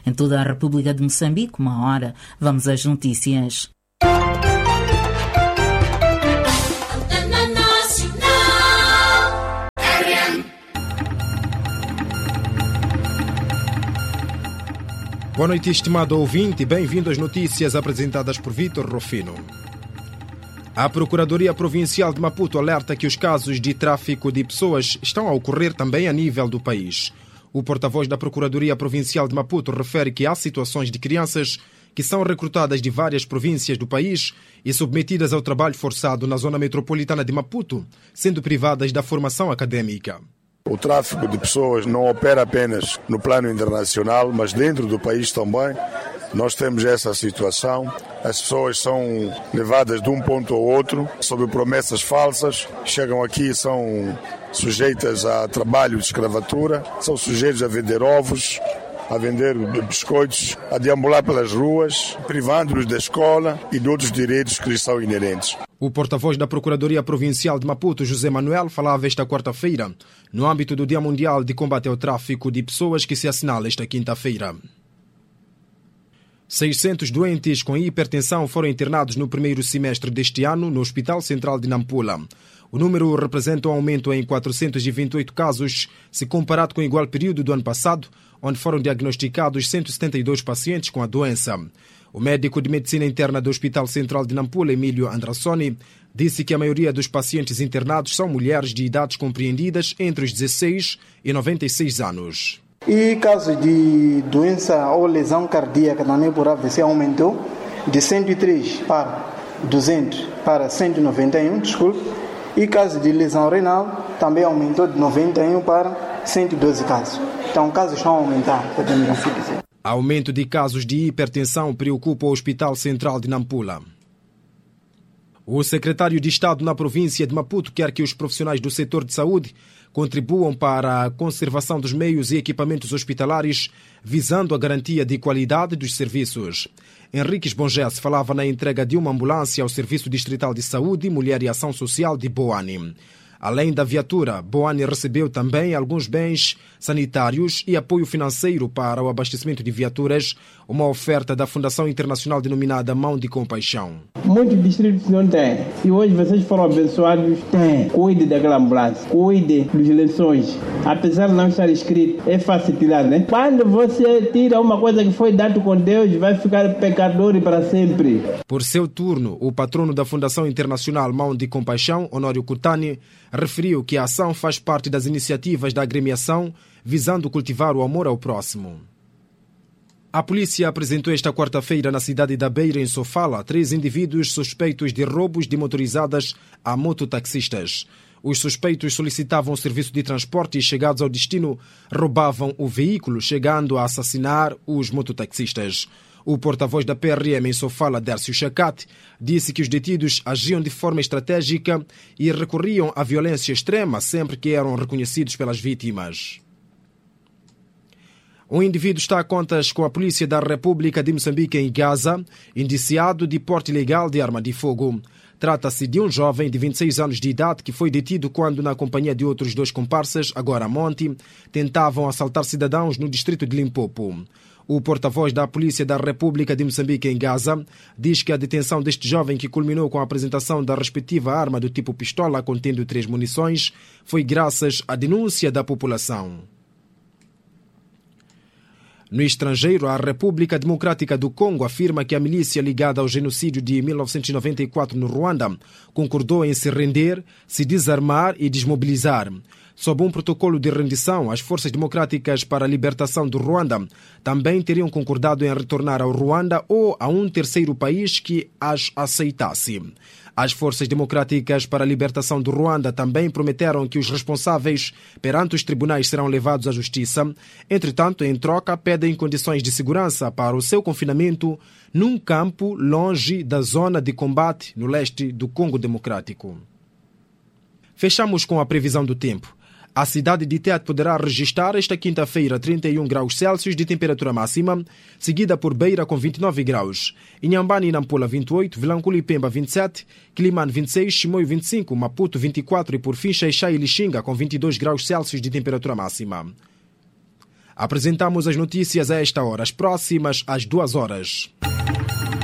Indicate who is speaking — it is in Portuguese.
Speaker 1: Em toda a República de Moçambique, 1h, vamos às notícias.
Speaker 2: Boa noite, estimado ouvinte. Bem-vindo às notícias apresentadas por Vítor Rufino. A Procuradoria Provincial de Maputo alerta que os casos de tráfico de pessoas estão a ocorrer também a nível do país. O porta-voz da Procuradoria Provincial de Maputo refere que há situações de crianças que são recrutadas de várias províncias do país e submetidas ao trabalho forçado na zona metropolitana de Maputo, sendo privadas da formação académica.
Speaker 3: O tráfico de pessoas não opera apenas no plano internacional, mas dentro do país também. Nós temos essa situação. As pessoas são levadas de um ponto ao outro sob promessas falsas, chegam aqui, são sujeitas a trabalho de escravatura, são sujeitos a vender ovos, a vender biscoitos, a deambular pelas ruas, privando-nos da escola e de outros direitos que lhes são inerentes.
Speaker 2: O porta-voz da Procuradoria Provincial de Maputo, José Manuel, falava esta quarta-feira, no âmbito do Dia Mundial de Combate ao Tráfico de Pessoas que se assinala esta quinta-feira. 600 doentes com hipertensão foram internados no primeiro semestre deste ano no Hospital Central de Nampula. O número representa um aumento em 428 casos, se comparado com o igual período do ano passado, onde foram diagnosticados 172 pacientes com a doença. O médico de medicina interna do Hospital Central de Nampula, Emílio Andrassoni, disse que a maioria dos pacientes internados são mulheres de idades compreendidas entre os 16 e 96 anos.
Speaker 4: E casos de doença ou lesão cardíaca também por AVC aumentou de 103 para 200 para 191, E casos de lesão renal também aumentou de 91 para 112 casos. Então, casos estão a aumentar, podemos assim dizer.
Speaker 2: Aumento de casos de hipertensão preocupa o Hospital Central de Nampula. O secretário de Estado na província de Maputo quer que os profissionais do setor de saúde contribuam para a conservação dos meios e equipamentos hospitalares, visando a garantia de qualidade dos serviços. Henriques Bongés falava na entrega de uma ambulância ao Serviço Distrital de Saúde, Mulher e Ação Social de Boane. Além da viatura, Boane recebeu também alguns bens sanitários e apoio financeiro para o abastecimento de viaturas, uma oferta da Fundação Internacional denominada Mão de Compaixão.
Speaker 5: Muitos distritos não têm. E hoje vocês foram abençoados, tem. Cuide daquela ambulância, cuide dos lençóis. Apesar de não estar escrito, é fácil tirar, né? Quando você tira uma coisa que foi dado com Deus, vai ficar pecador para sempre.
Speaker 2: Por seu turno, o patrono da Fundação Internacional Mão de Compaixão, Honório Cutani, referiu que a ação faz parte das iniciativas da agremiação visando cultivar o amor ao próximo. A polícia apresentou esta quarta-feira na cidade da Beira, em Sofala, 3 indivíduos suspeitos de roubos de motorizadas a mototaxistas. Os suspeitos solicitavam serviço de transporte e, chegados ao destino, roubavam o veículo, chegando a assassinar os mototaxistas. O porta-voz da PRM em Sofala, Dércio Chacate, disse que os detidos agiam de forma estratégica e recorriam à violência extrema sempre que eram reconhecidos pelas vítimas. Um indivíduo está a contas com a Polícia da República de Moçambique em Gaza, indiciado de porte ilegal de arma de fogo. Trata-se de um jovem de 26 anos de idade que foi detido quando, na companhia de outros 2 comparsas, agora a monte, tentavam assaltar cidadãos no distrito de Limpopo. O porta-voz da Polícia da República de Moçambique em Gaza diz que a detenção deste jovem, que culminou com a apresentação da respectiva arma do tipo pistola contendo 3 munições, foi graças à denúncia da população. No estrangeiro, a República Democrática do Congo afirma que a milícia ligada ao genocídio de 1994 no Ruanda concordou em se render, se desarmar e desmobilizar. Sob um protocolo de rendição, as Forças Democráticas para a Libertação do Ruanda também teriam concordado em retornar ao Ruanda ou a um terceiro país que as aceitasse. As Forças Democráticas para a Libertação do Ruanda também prometeram que os responsáveis perante os tribunais serão levados à justiça. Entretanto, em troca, pedem condições de segurança para o seu confinamento num campo longe da zona de combate no leste do Congo Democrático. Fechamos com a previsão do tempo. A cidade de Tete poderá registrar esta quinta-feira 31 graus Celsius de temperatura máxima, seguida por Beira com 29 graus. Inhambane e Nampula 28, Vilanculo e Pemba 27, Quilimane 26, Chimoio 25, Maputo 24 e por fim Xai-Xai e Lixinga com 22 graus Celsius de temperatura máxima. Apresentamos as notícias a esta hora, as próximas às 2 horas.